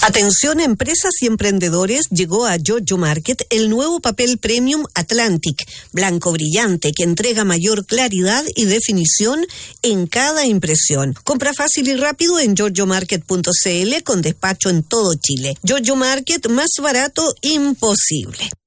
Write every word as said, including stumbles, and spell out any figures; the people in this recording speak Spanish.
Atención empresas y emprendedores, llegó a Giorgio Market el nuevo papel premium Atlantic, blanco brillante que entrega mayor claridad y definición en cada impresión. Compra fácil y rápido en giorgio market punto c l con despacho en todo Chile. Giorgio Market, más barato imposible.